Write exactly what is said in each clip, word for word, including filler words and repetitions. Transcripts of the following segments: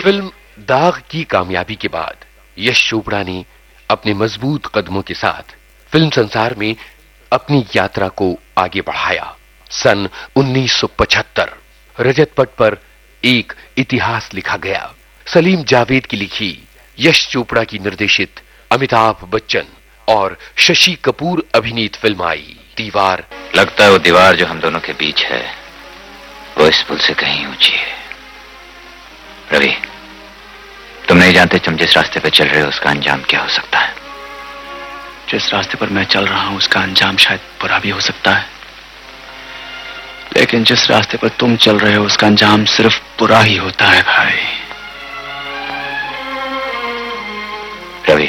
Film दाग की कामयाबी के बाद यश चोपड़ा ने अपने मजबूत कदमों के साथ फिल्म संसार में अपनी यात्रा को आगे बढ़ाया। सन उन्नीस सौ पचहत्तर रजत पट पर एक इतिहास लिखा गया। सलीम जावेद की लिखी, यश चोपड़ा की निर्देशित, अमिताभ बच्चन और शशि कपूर अभिनीत फिल्म आई दीवार। लगता है वो दीवार जो हम दोनों के बीच है वो इस पुल से कहीं ऊंची है। रवि, तुम नहीं जानते तुम जिस रास्ते पर चल रहे हो उसका अंजाम क्या हो सकता है। जिस रास्ते पर मैं चल रहा हूं उसका अंजाम शायद बुरा भी हो सकता है, लेकिन जिस रास्ते पर तुम चल रहे हो उसका अंजाम सिर्फ बुरा ही होता है भाई। रवि,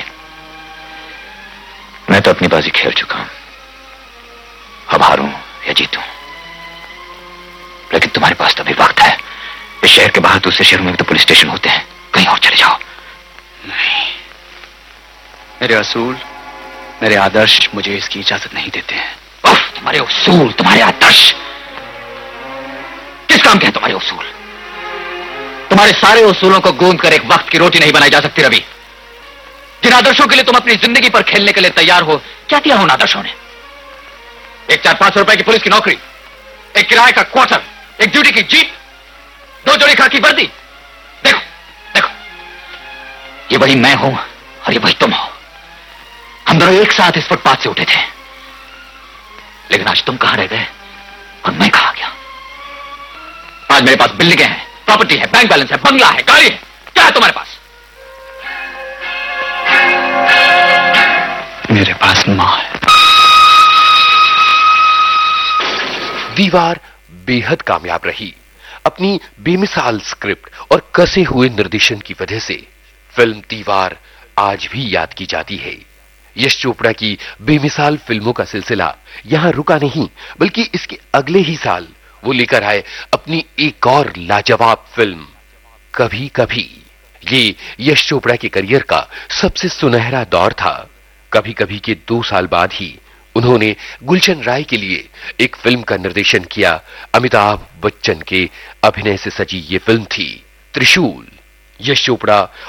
मैं तो अपनी बाजी खेल चुका हूं, अब हारूं या जीतूं, लेकिन तुम्हारे पास तो अभी वक्त है। इस शहर के बाहर दूसरे शहरों में भी तो पुलिस स्टेशन होते हैं, कहीं और चले जाओ। नहीं, मेरे असूल, मेरे आदर्श मुझे इसकी इजाजत नहीं देते हैं। उफ, तुम्हारे उसूल, तुम्हारे आदर्श, किस काम के हैं तुम्हारे उसूल? तुम्हारे सारे उसूलों को गूंद कर एक वक्त की रोटी नहीं बनाई जा सकती रवि। जिन आदर्शों के लिए तुम अपनी जिंदगी पर खेलने के लिए तैयार हो, क्या दिया उन आदर्शों ने? एक चार पांच सौ रुपए की पुलिस की नौकरी, एक किराए का क्वार्टर, एक ड्यूटी की जीप, दो जोड़ी खाकी वर्दी। देखो देखो, ये वही मैं हूं और ये वही तुम हो। हम दोनों एक साथ इस फुटपाथ से उठे थे, लेकिन आज तुम कहां रह गए और मैं कहां गया? आज मेरे पास बिल्डिंगें हैं, प्रॉपर्टी है, बैंक बैलेंस है, बंगला है, गाड़ी है। क्या है तुम्हारे पास? मेरे पास मां है। दीवार बेहद कामयाब रही। अपनी बेमिसाल स्क्रिप्ट और कसे हुए निर्देशन की वजह से फिल्म दीवार आज भी याद की जाती है। यश चोपड़ा की बेमिसाल फिल्मों का सिलसिला यहां रुका नहीं, बल्कि इसके अगले ही साल वो लेकर आए अपनी एक और लाजवाब फिल्म कभी कभी। ये यश चोपड़ा के करियर का सबसे सुनहरा दौर था। कभी कभी के दो साल बाद ही उन्होंने गुलशन राय के लिए एक फिल्म का निर्देशन किया। अमिताभ बच्चन के अभिनय से सजी ये फिल्म थी त्रिशूल। यश चोपड़ा